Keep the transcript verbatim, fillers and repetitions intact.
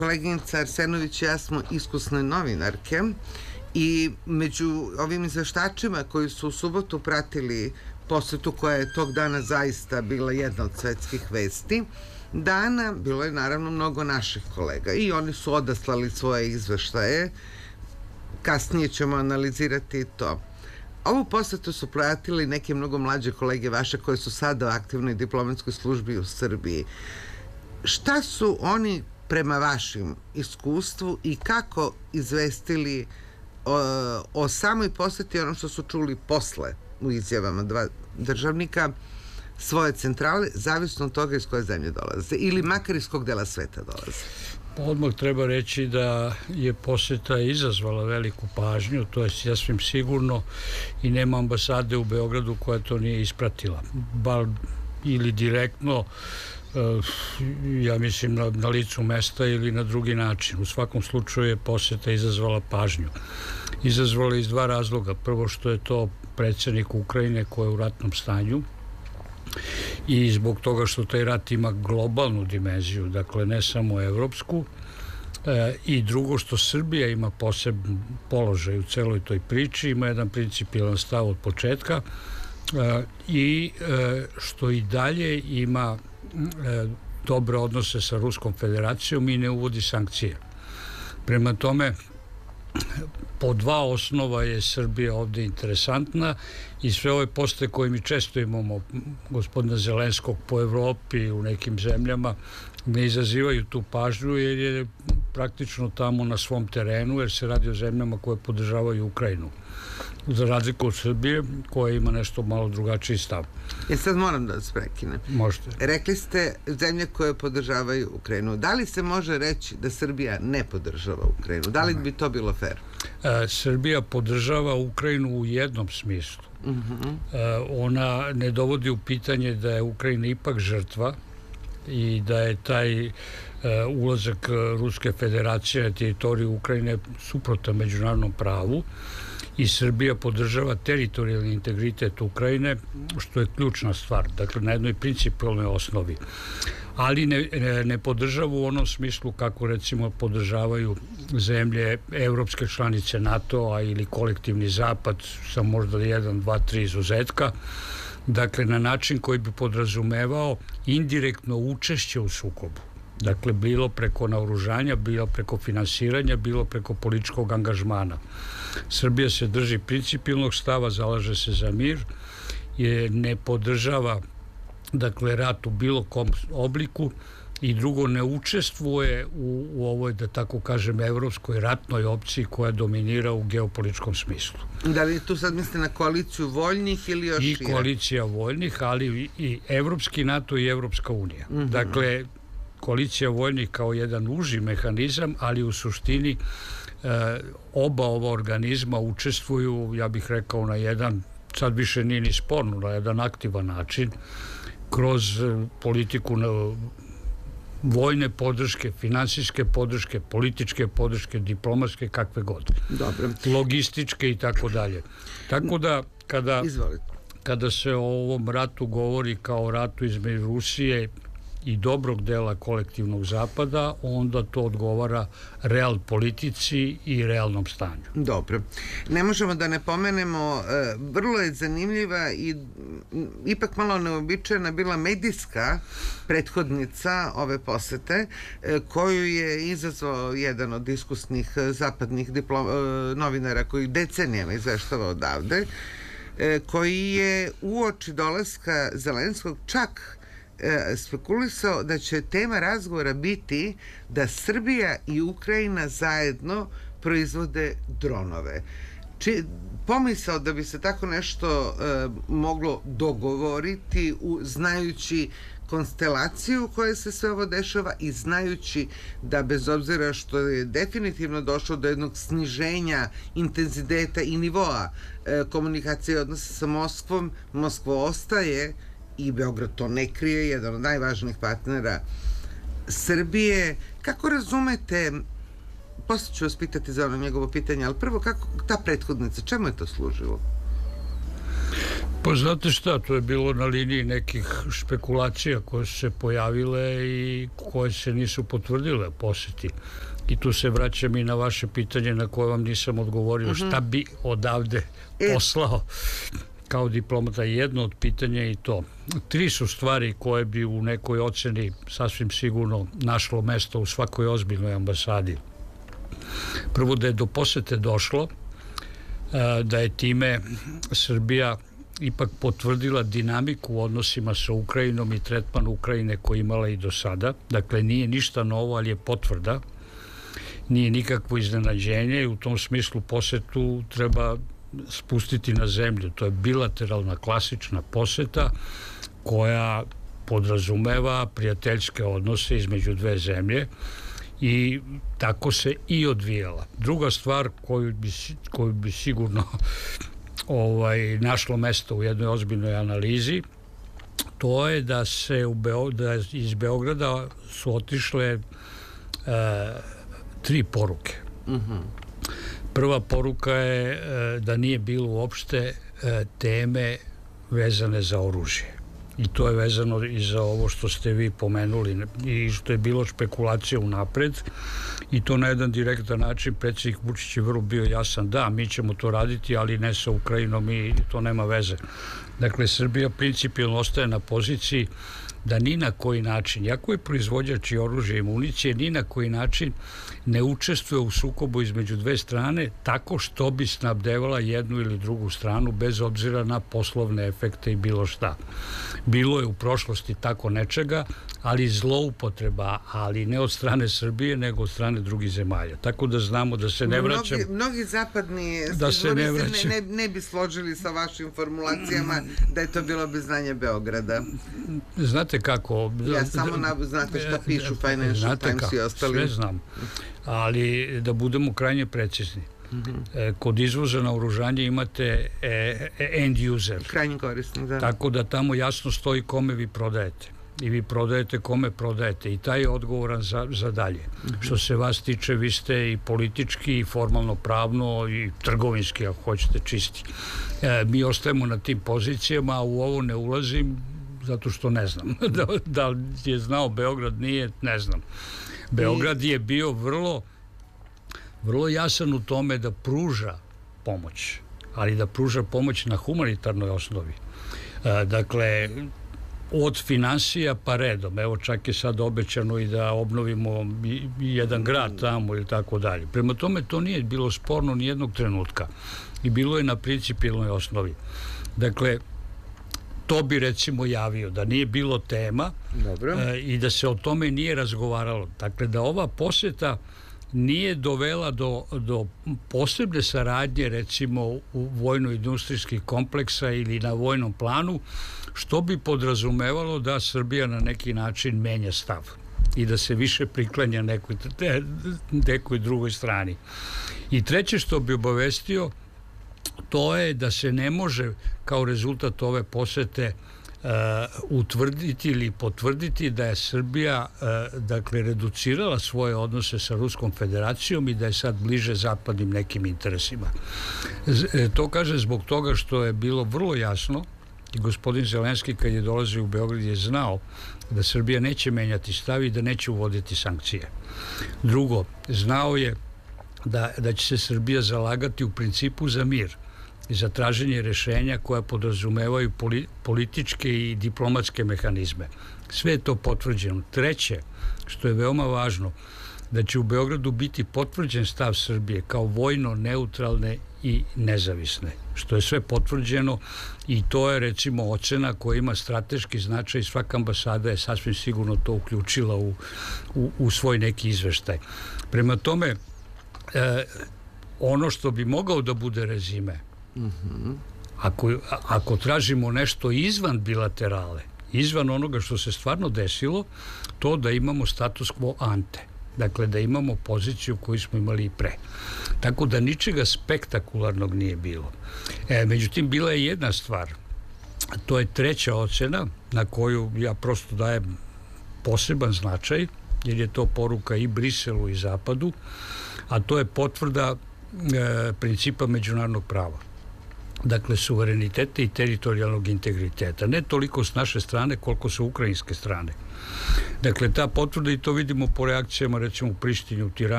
Koleginica Arsenović i ja smo iskusne novinarke i među ovim izveštačima koji su u subotu pratili posetu koja je tog dana zaista bila jedna od svetskih vesti dana, bilo je naravno mnogo naših kolega i oni su odaslali svoje izveštaje. Kasnije ćemo analizirati to. Ovu posetu su pratili neke mnogo mlađe kolege vaše koje su sada u aktivnoj diplomatskoj službi u Srbiji. Šta su oni prema vašim iskustvu i kako izvestili o, o samoj poseti, ono što su čuli posle u izjavama dva državnika svoje centrale, zavisno od toga iz koje zemlje dolaze ili makar iz kog dela sveta dolaze? Odmah treba reći da je poseta izazvala veliku pažnju, to je sasvim sigurno, i nema ambasade u Beogradu koja to nije ispratila. Bar ili direktno, ja mislim na, na licu mesta ili na drugi način. U svakom slučaju je poseta izazvala pažnju. Izazvala iz dva razloga. Prvo što je to predsjednik Ukrajine koji je u ratnom stanju i zbog toga što taj rat ima globalnu dimenziju, dakle ne samo evropsku, e, i drugo što Srbija ima poseban položaj u celoj toj priči, ima jedan principijelan stav od početka, e, i e, što i dalje ima e, dobre odnose sa Ruskom federacijom i ne uvodi sankcije. Prema tome, po dva osnova je Srbija ovde interesantna i sve ove poste koje mi često imamo gospodina Zelenskog po Evropi u nekim zemljama ne izazivaju tu pažnju jer je praktično tamo na svom terenu, jer se radi o zemljama koje podržavaju Ukrajinu, za razliku od Srbije koja ima nešto malo drugačiji stav. Ja sad moram da vas prekinem. Možete. Rekli ste zemlje koje podržavaju Ukrajinu. Da li se može reći da Srbija ne podržava Ukrajinu? Da li bi to bilo fair? E, Srbija podržava Ukrajinu u jednom smislu. Uh-huh. e, ona ne dovodi u pitanje da je Ukrajina ipak žrtva i da je taj e, ulazak Ruske federacije na teritoriju Ukrajine suprotan međunarodnom pravu i Srbija podržava teritorijalni integritet Ukrajine, što je ključna stvar, dakle na jednoj principijelnoj osnovi, ali ne, ne, ne podržava u onom smislu kako recimo podržavaju zemlje evropske članice NATO-a ili kolektivni zapad sa možda jedan, dva, tri izuzetka, dakle na način koji bi podrazumevao indirektno učešće u sukobu. Dakle, bilo preko naoružanja, bilo preko finansiranja, bilo preko političkog angažmana. Srbija se drži principijelnog stava, zalaže se za mir, je, ne podržava dakle rat u bilo kom obliku i drugo ne učestvuje u, u ovoj, da tako kažem, evropskoj ratnoj opciji koja dominira u geopolitičkom smislu. Da li tu sad mislite na koaliciju voljnih ili još I šire? Koalicija voljnih, ali i Evropski NATO i Evropska unija. Mm-hmm. Dakle, koalicija vojnih kao jedan uži mehanizam, ali u suštini e, oba ova organizma učestvuju, ja bih rekao, na jedan, sad više nije ni sporno, na jedan aktivan način, kroz e, politiku na, vojne podrške, finansijske podrške, političke podrške, diplomatske, kakve god. Dobro. Logističke i tako dalje. Tako da, kada, kada se o ovom ratu govori kao ratu između Rusije i dobrog dela kolektivnog zapada, onda to odgovara real politici i realnom stanju. Dobro. Ne možemo da ne pomenemo, vrlo je zanimljiva i ipak malo neobičajna bila medijska prethodnica ove posete, koju je izazvao jedan od iskusnih zapadnih diplom- novinara koji decenijama izveštava odavde, koji je uoči dolaska Zelenskog čak spekulisao da će tema razgovora biti da Srbija i Ukrajina zajedno proizvode dronove. Či, pomisao da bi se tako nešto e, moglo dogovoriti u, znajući konstelaciju koja se sve ovo dešava i znajući da bez obzira što je definitivno došlo do jednog sniženja intenziteta i nivoa e, komunikacije odnosa sa Moskvom, Moskva ostaje i Beograd to ne krije, jedan od najvažnijih partnera Srbije. Kako razumete, posle ću vas pitati za ono njegovo pitanje, ali prvo, kako ta prethodnica, čemu je to služilo? Pa znate šta, to je bilo na liniji nekih špekulacija koje su se pojavile i koje se nisu potvrdile u poseti. I tu se vraćam i na vaše pitanje na koje vam nisam odgovorio. Uh-huh. Šta bi odavde e. poslao kao diplomata? Jedno od pitanja je i to. Tri su stvari koje bi u nekoj oceni sasvim sigurno našlo mesto u svakoj ozbiljnoj ambasadi. Prvo, da je do posete došlo, da je time Srbija ipak potvrdila dinamiku u odnosima sa Ukrajinom i tretman Ukrajine koji imala i do sada. Dakle, nije ništa novo, ali je potvrda. Nije nikakvo iznenađenje i u tom smislu posetu treba spustiti na zemlju. To je bilateralna, klasična poseta koja podrazumeva prijateljske odnose između dve zemlje i tako se i odvijala. Druga stvar koju bi, koju bi sigurno ovaj, našlo mesto u jednoj ozbiljnoj analizi, to je da se u Beo, da iz Beograda su otišle e, tri poruke. Uh-huh. Prva poruka je e, da nije bilo uopšte e, teme vezane za oružje. I to je vezano i za ovo što ste vi pomenuli i što je bilo špekulacija unapred i to na jedan direktan način. Predsjednik Vučić je vrlo bio jasan, da, mi ćemo to raditi, ali ne sa Ukrajinom i to nema veze. Dakle, Srbija principijelno ostaje na poziciji da ni na koji način, jako je proizvođač i oružja i municije, ni na koji način ne učestvuje u sukobu između dve strane tako što bi snabdevala jednu ili drugu stranu bez obzira na poslovne efekte i bilo šta. Bilo je u prošlosti tako nečega, ali zloupotreba, ali ne od strane Srbije, nego od strane drugih zemalja. Tako da znamo da se ne vraćam... Mnogi, mnogi zapadni da se ne, vraćam, ne, ne bi složili sa vašim formulacijama da je to bilo bez znanja Beograda. Znate kako... Ja samo na, znate šta pišu Financial Times i ostali. Sve znam, ali da budemo krajnje precizni. Mm-hmm. Kod izvoza na oružanje imate end user. Krajnji korisnik, da. Tako da tamo jasno stoji kome vi prodajete. I vi prodajete kome prodajete. I taj je odgovoran za, za dalje. Mm-hmm. Što se vas tiče, vi ste i politički, i formalno pravno, i trgovinski, ako hoćete, čisti. E, mi ostajemo na tim pozicijama, a u ovo ne ulazim zato što ne znam. da, da je znao Beograd, nije, ne znam. Beograd je bio vrlo vrlo jasan u tome da pruža pomoć, ali da pruža pomoć na humanitarnoj osnovi. E, dakle, od finansija pa redom. Evo, čak je sad obećano i da obnovimo jedan grad tamo ili tako dalje. Prema tome, to nije bilo sporno ni jednog trenutka. I bilo je na principijelnoj osnovi. Dakle, to bi recimo javio, da nije bilo tema. Dobro. E, i da se o tome nije razgovaralo. Dakle, da ova poseta nije dovela do, do posebne saradnje recimo u vojno-industrijskih kompleksa ili na vojnom planu, što bi podrazumevalo da Srbija na neki način menja stav i da se više priklanja nekoj, nekoj drugoj strani. I treće što bi obavestio, to je da se ne može kao rezultat ove posete Uh, utvrditi ili potvrditi da je Srbija uh, dakle reducirala svoje odnose sa Ruskom federacijom i da je sad bliže zapadnim nekim interesima. Z, to kaže zbog toga što je bilo vrlo jasno i gospodin Zelenski kad je dolazio u Beograd je znao da Srbija neće menjati stav i da neće uvoditi sankcije. Drugo, znao je da, da će se Srbija zalagati u principu za mir i za traženje rešenja koja podrazumevaju političke i diplomatske mehanizme. Sve je to potvrđeno. Treće, što je veoma važno, da će u Beogradu biti potvrđen stav Srbije kao vojno neutralne i nezavisne, što je sve potvrđeno i to je recimo ocena koja ima strateški značaj i svaka ambasada je sasvim sigurno to uključila u, u, u svoj neki izveštaj. Prema tome, e, ono što bi mogao da bude rezime, mm-hmm. ako, ako tražimo nešto izvan bilaterale, izvan onoga što se stvarno desilo, to da imamo status quo ante. Dakle, da imamo poziciju koju smo imali i pre. Tako da ničega spektakularnog nije bilo. E, međutim, bila je jedna stvar. To je treća ocena na koju ja prosto dajem poseban značaj, jer je to poruka i Briselu i Zapadu, a to je potvrda e, principa međunarodnog prava. dakle suvereniteta i teritorijalnog integriteta. Ne toliko s naše strane koliko sa ukrajinske strane. Dakle, ta potvrda, i to vidimo po reakcijama recimo u Prištini, u Tirani,